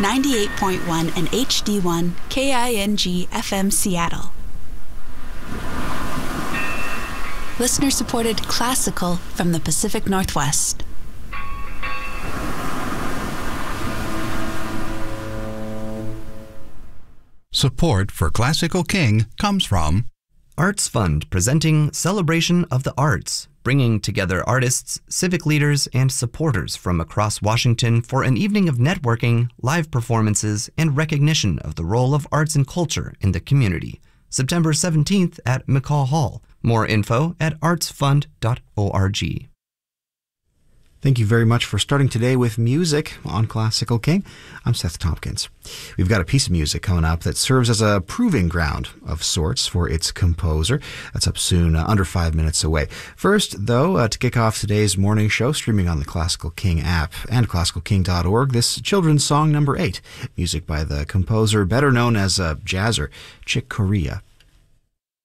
98.1 and HD1 KING FM Seattle. Listener-supported classical from the Pacific Northwest. Support for Classical King comes from Arts Fund, presenting Celebration of the Arts, bringing together artists, civic leaders, and supporters from across Washington for an evening of networking, live performances, and recognition of the role of arts and culture in the community. September 17th at McCaw Hall. More info at artsfund.org. Thank you very much for starting today with music on Classical King. I'm Seth Tompkins. We've got a piece of music coming up that serves as a proving ground of sorts for its composer. That's up soon, under 5 minutes away. First, though, to kick off today's morning show, streaming on the Classical King app and classicalking.org, this children's song number 8, music by the composer better known as Jazzer, Chick Corea.